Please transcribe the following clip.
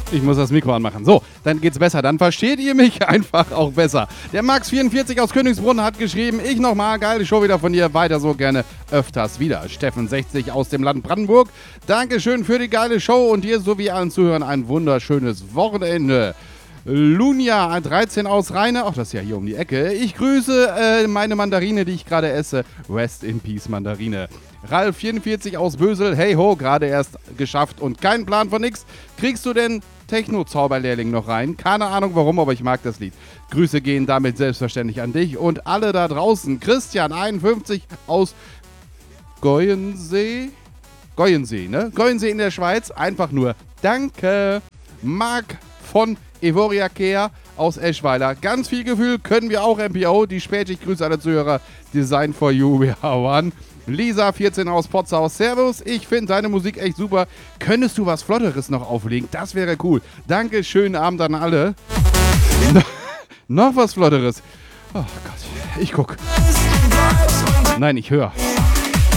Ich muss das Mikro anmachen. So, dann geht's besser. Dann versteht ihr mich einfach auch besser. Der Max44 aus Königsbrunn hat geschrieben, ich nochmal, geile Show wieder von dir. Weiter so, gerne öfters wieder. Steffen60 aus dem Land Brandenburg. Dankeschön für die geile Show und dir sowie allen Zuhörern ein wunderschönes Wochenende. Lunia 13 aus Rheine, ach, das ist ja hier um die Ecke. Ich grüße meine Mandarine, die ich gerade esse. Rest in Peace, Mandarine. Ralf 44 aus Bösel, hey ho, gerade erst geschafft und kein Plan von nix. Kriegst du denn Techno-Zauberlehrling noch rein? Keine Ahnung warum, aber ich mag das Lied. Grüße gehen damit selbstverständlich an dich und alle da draußen. Christian 51 aus Goyensee, ne? Goyensee in der Schweiz, einfach nur danke. Marc von Evoria Care aus Eschweiler. Ganz viel Gefühl können wir auch, MPO. Die Spätschicht-Grüße alle Zuhörer. Design for you, we are one. Lisa 14 aus Potsdam. Servus, ich finde deine Musik echt super. Könntest du was Flotteres noch auflegen? Das wäre cool. Danke, schönen Abend an alle. Noch was Flotteres. Oh Gott, ich guck. Nein, ich höre.